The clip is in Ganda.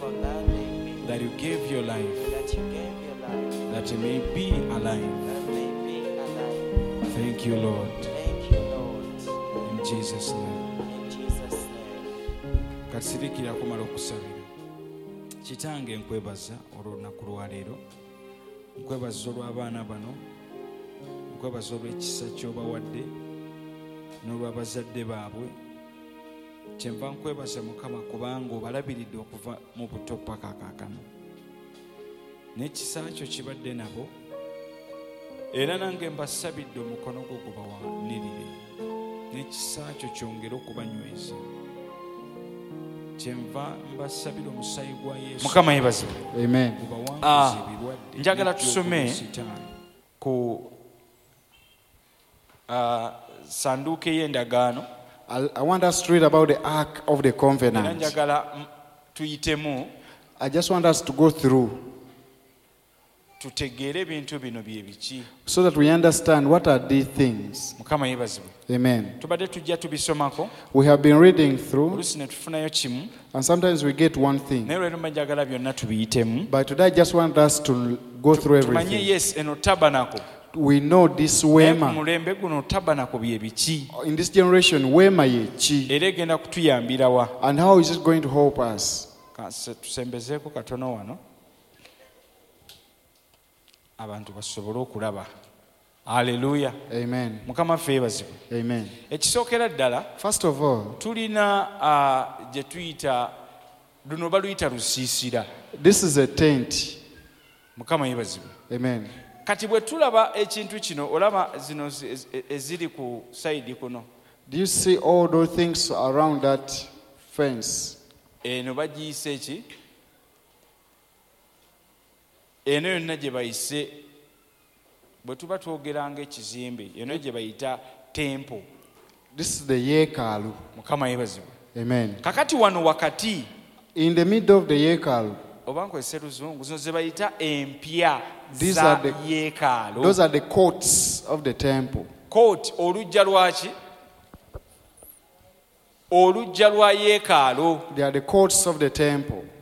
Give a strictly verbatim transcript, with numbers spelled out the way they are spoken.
for loving me, that you gave your life, that you gave your life, that you may be alive. that may be alive. Thank you, Lord. Thank you, Lord. In Jesus' name. In Jesus' name. Kasirikira kumala okusabira. Kitange nkwebaza olw'olunaku lwa leero. Nkwebaza olw'abaana bano. Nkwebaza olw'ekisa ky'obawadde n'olw'abazadde baabwe. Kyenva nkwebaza Mukama kubanga obalabiridde okuva mu buto paka kaakano. N'ekisa kyo kibadde nabo. Era nange mbasabidde omukono gwo gubawanirire. N'ekisa kyo kyongere okubanyweza. Kyenva mbasabira omusaayi gwa Yesu. Mukama yeebazibwe. Amen. Gubawanguze ebirwadde. Njagala tusome ku uh, sanduuke y'endagaano. I, I want us to read about the Ark of the Era Covenant. njagala mm, tuyitemu I just want us to go through tutegeere ebintu bino bye biki. so that we understand what are these things. Mukama yeebazibwe. Amen. Tubadde tujja tubisomako We have been reading through, oluusi ne tufunayo kimu and sometimes we get one thing. naye olwero njagala byonna tubiyitemu But today I just want us to go through tumanye everything. yes eno tabanako We know this naye ku Wema. mulembe guno tabanako bye biki In this generation, Wema ye chi. era egenda kutuyambira wa. And how is it going to help us? Kase tusembezeeko katono wano abantu basobole okulaba. Haleluya. Amen. Mukama ffe yeebazibwe. Amen. Ekisookera ddala First of all, tulina uh, gye tuyita luno baluyita lusiisira. this is a tent. Mukama yeebazibwe. Amen. Kati bwe tulaba ekintu kino olaba zino zi- ez- eziri ku sayidi kuno Do you see all those things around that fence? eno bagiyise eki eno yonna gye bayise bwe tuba twogeranga ekizimbe eno gye bayita tempo. This is the Yekalu. Mukama yeebazibwe. Amen. Kakati wano wakati In the middle of the Yekalu, oba nkozese luzungu zino ze bayita empya These za are the- yeekaalo. those are the courts of the temple. Kooti olujja lwaki olujja lwa yeekaalo. They are the courts of the temple.